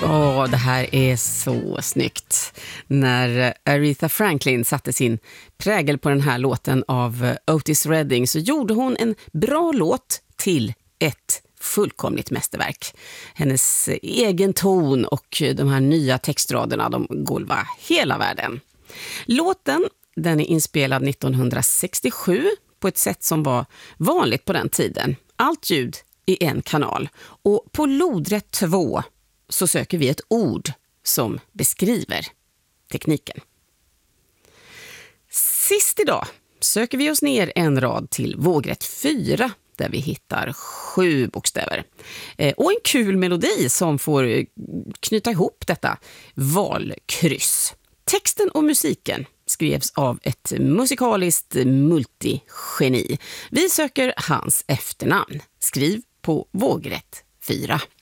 Det här är så snyggt. När Aretha Franklin satte sin prägel på den här låten av Otis Redding så gjorde hon en bra låt till ett fullkomligt mästerverk. Hennes egen ton och de här nya textraderna, de golvar hela världen. Låten, den är inspelad 1967 på ett sätt som var vanligt på den tiden. Allt ljud i en kanal. Och på lodrätt 2 så söker vi ett ord som beskriver tekniken. Sist idag söker vi oss ner en rad till vågrätt 4 där vi hittar 7 bokstäver. Och en kul melodi som får knyta ihop detta valkryss. Texten och musiken skrevs av ett musikaliskt multigeni. Vi söker hans efternamn. Skriv på vågrätt 4.